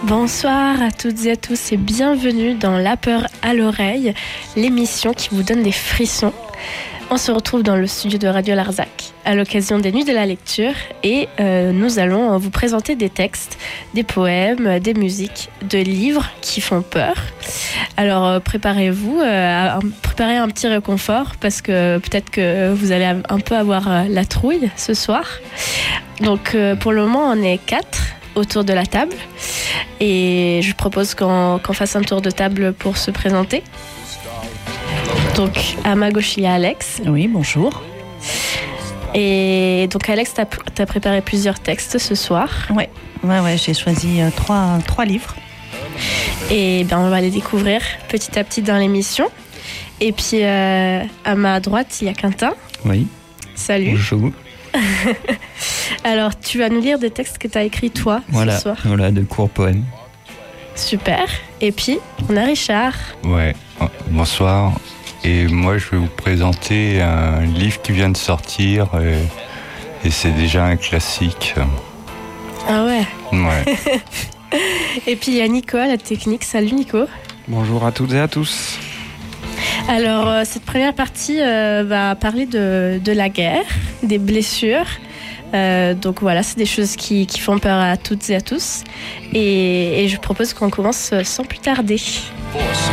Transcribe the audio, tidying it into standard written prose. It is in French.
Bonsoir à toutes et à tous et bienvenue dans La Peur à l'oreille, l'émission qui vous donne des frissons. On se retrouve dans le studio de Radio Larzac à l'occasion des Nuits de la Lecture et nous allons vous présenter des textes, des poèmes, des musiques, de livres qui font peur. Alors préparez-vous, préparez un petit réconfort parce que peut-être que vous allez un peu avoir la trouille ce soir. Donc pour le moment on est 4 autour de la table et je propose qu'on fasse un tour de table pour se présenter. Donc à ma gauche il y a Alex. Oui, bonjour. Et donc Alex, t'as préparé plusieurs textes ce soir. Ouais, j'ai choisi trois livres. Et on va les découvrir petit à petit dans l'émission. Et puis à ma droite il y a Quentin. Oui. Salut. Bonjour. Alors tu vas nous lire des textes que t'as écrits toi ce soir. Voilà, de courts poèmes. Super. Et puis on a Richard. Ouais, bonsoir. Et moi, je vais vous présenter un livre qui vient de sortir et c'est déjà un classique. Ah ouais. Ouais. Et puis il y a Nico à la technique. Salut Nico. Bonjour à toutes et à tous. Alors cette première partie va parler de la guerre, des blessures. Donc voilà, c'est des choses qui font peur à toutes et à tous. Et je propose qu'on commence sans plus tarder.